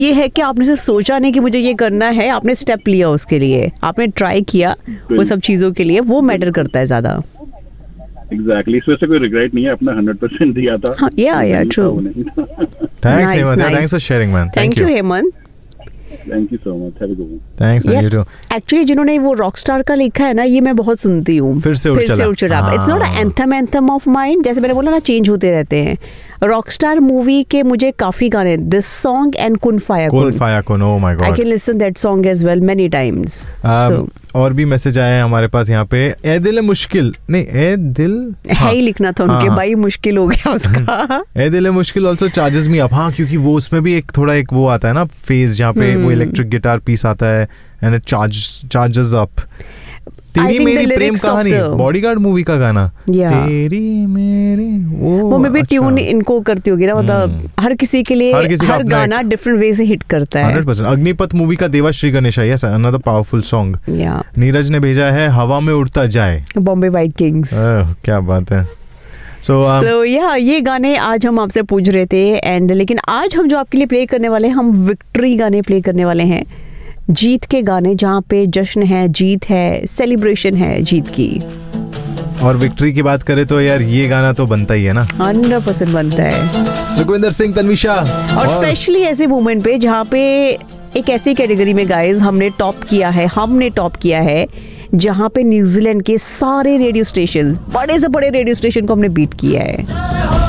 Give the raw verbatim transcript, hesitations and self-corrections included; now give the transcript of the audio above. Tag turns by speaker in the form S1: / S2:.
S1: ये है कि आपने सिर्फ सोचा नहीं कि मुझे ये करना है, आपने स्टेप लिया उसके लिए, आपने ट्राई किया वो सब चीजों के लिए, वो मैटर करता है ज्यादा।
S2: एग्जैक्टली, इसमें से कोई रिग्रेट नहीं है, अपना हंड्रेड परसेंट दिया था।
S1: हाँ, या या true.
S3: Thanks Hemant, thanks for sharing man.
S1: Thank you Hemant.
S2: Thank you so much, have a good one.
S3: Thanks man, you to.
S1: Actually जिन्होंने वो रॉकस्टार का लिखा है ना, ये मैं बहुत सुनती हूँ,
S3: फिर से उठ चला।
S1: It's not a anthem anthem of mind, जैसे मैंने बोला ना, चेंज होते रहते हैं। रॉकस्टार मूवी के मुझे काफी गाने, दिस सॉन्ग एंड कुन फाया कुन,
S3: कुन फाया कुन, oh my God,
S1: I can listen that song as well many times.
S3: और भी मैसेज आए हैं हमारे पास यहाँ पे, ए दिल मुश्किल नहीं, ए दिल
S1: है ही लिखना था उनके, भाई मुश्किल हो गया उसका।
S3: ए दिल मुश्किल ऑल्सो चार्जेस मी अप। हाँ, क्योंकि वो उसमें भी एक थोड़ा एक वो आता है ना फेज जहाँ पे वो इलेक्ट्रिक गिटार पीस आता है and it charge charges up. तेरी मेरी प्रेम कहानी, बॉडीगार्ड मूवी का गाना, तेरी मेरी, वो
S1: वो में भी ट्यून इनको करती होगी ना, मतलब हर किसी के लिए हर, किसी हर गाना डिफरेंट वे से हिट करता है।
S3: Hundred percent. अग्निपथ मूवी का देवा Shri Ganesha, yes, another powerful song. Neeraj ने भेजा है हवा में उड़ता जाए,
S1: बॉम्बे वाइट किंग्स।
S3: क्या बात है। सो so,
S1: so, yeah, ये गाने आज हम आपसे पूछ रहे थे एंड, लेकिन आज हम जो आपके लिए प्ले करने वाले हैं, हम विक्ट्री गाने प्ले करने वाले हैं, जीत के गाने, जहाँ पे जश्न है, जीत है, सेलिब्रेशन है जीत की।
S3: और विक्ट्री की बात करें तो यार ये गाना तो बनता ही है ना,
S1: हंड्रेड परसेंट बनता है।
S3: सुखविंदर सिंह, तन्विशा,
S1: और स्पेशली ऐसे मोमेंट पे जहाँ पे एक ऐसी कैटेगरी में गाइस हमने टॉप किया है, हमने टॉप किया है जहाँ पे न्यूजीलैंड के सारे रेडियो स्टेशन, बड़े से बड़े रेडियो स्टेशन को हमने बीट किया है।